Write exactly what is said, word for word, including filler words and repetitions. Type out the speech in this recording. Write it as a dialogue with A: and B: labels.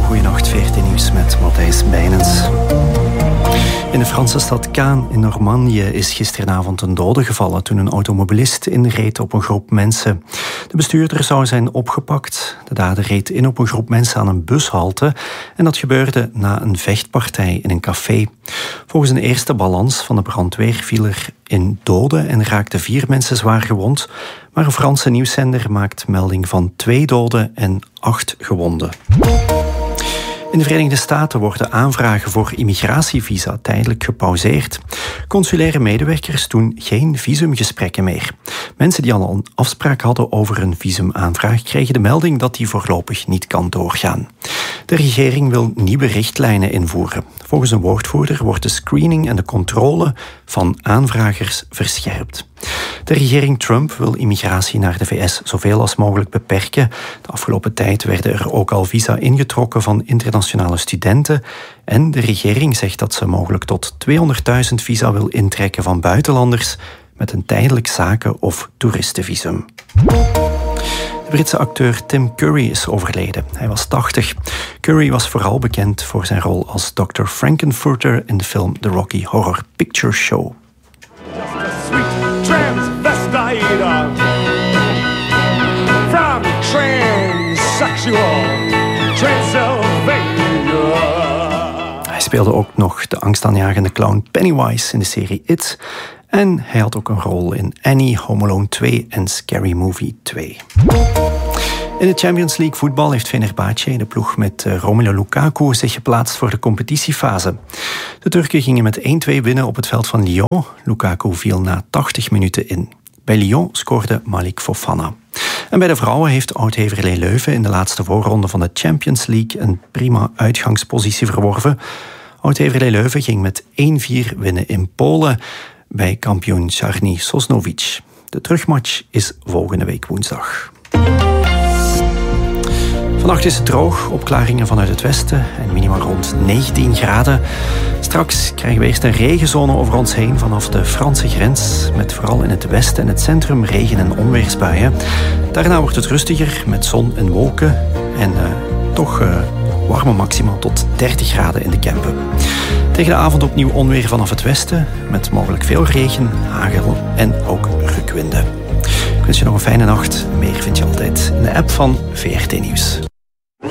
A: Goeienacht, V R T Nieuws met Matthijs Bijnens. In de Franse stad Caen in Normandië is gisteravond een dode gevallen toen een automobilist inreed op een groep mensen. De bestuurder zou zijn opgepakt. De dader reed in op een groep mensen aan een bushalte en dat gebeurde na een vechtpartij in een café. Volgens een eerste balans van de brandweer viel er in doden en raakten vier mensen zwaar gewond, maar een Franse nieuwszender maakt melding van twee doden en acht gewonden. In de Verenigde Staten worden aanvragen voor immigratievisa tijdelijk gepauzeerd. Consulaire medewerkers doen geen visumgesprekken meer. Mensen die al een afspraak hadden over een visumaanvraag kregen de melding dat die voorlopig niet kan doorgaan. De regering wil nieuwe richtlijnen invoeren. Volgens een woordvoerder wordt de screening en de controle van aanvragers verscherpt. De regering Trump wil immigratie naar de V S zoveel als mogelijk beperken. De afgelopen tijd werden er ook al visa ingetrokken van internationale studenten. En de regering zegt dat ze mogelijk tot tweehonderdduizend visa wil intrekken van buitenlanders met een tijdelijk zaken- of toeristenvisum. De Britse acteur Tim Curry is overleden. Hij was tachtig. Curry was vooral bekend voor zijn rol als dokter Frankenfurter in de film The Rocky Horror Picture Show. From transsexual Transylvania. Hij speelde ook nog de angstaanjagende clown Pennywise in de serie It. En hij had ook een rol in Annie, Home Alone twee en Scary Movie twee. In de Champions League voetbal heeft Fenerbahce, de ploeg met Romelu Lukaku, zich geplaatst voor de competitiefase. De Turken gingen met één-twee winnen op het veld van Lyon. Lukaku viel na tachtig minuten in. Bij Lyon scoorde Malik Fofana. En bij de vrouwen heeft Oud-Heverlee Leuven in de laatste voorronde van de Champions League een prima uitgangspositie verworven. Oud-Heverlee Leuven ging met één-vier winnen in Polen bij kampioen Czarny Sosnowiec. De terugmatch is volgende week woensdag. Vannacht is het droog, opklaringen vanuit het westen en minimaal rond negentien graden. Straks krijgen we eerst een regenzone over ons heen vanaf de Franse grens, met vooral in het westen en het centrum regen- en onweersbuien. Daarna wordt het rustiger met zon en wolken en uh, toch uh, warme maxima tot dertig graden in de Kempen. Tegen de avond opnieuw onweer vanaf het westen, met mogelijk veel regen, hagel en ook rukwinden. Ik wens je nog een fijne nacht. Meer vind je altijd in de app van V R T Nieuws.